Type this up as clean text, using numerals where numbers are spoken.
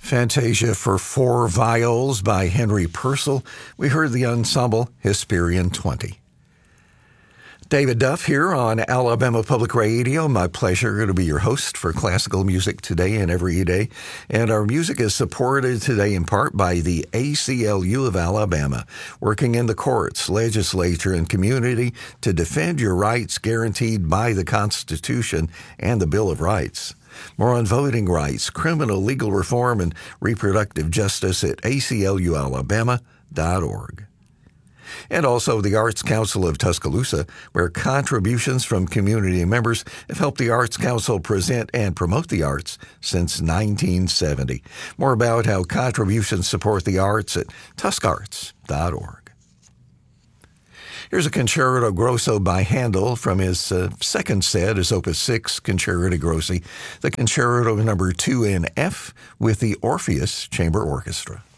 Fantasia for Four Viols by Henry Purcell. We heard the ensemble Hesperian 20. David Duff here on Alabama Public Radio. My pleasure to be your host for classical music today and every day. And our music is supported today in part by the ACLU of Alabama, working in the courts, legislature, and community to defend your rights guaranteed by the Constitution and the Bill of Rights. More on voting rights, criminal legal reform, and reproductive justice at aclualabama.org. And also the Arts Council of Tuscaloosa, where contributions from community members have helped the Arts Council present and promote the arts since 1970. More about how contributions support the arts at tuscarts.org. Here's a Concerto Grosso by Handel from his second set, his Opus 6 Concerto Grossi, the Concerto number 2 in F with the Orpheus Chamber Orchestra.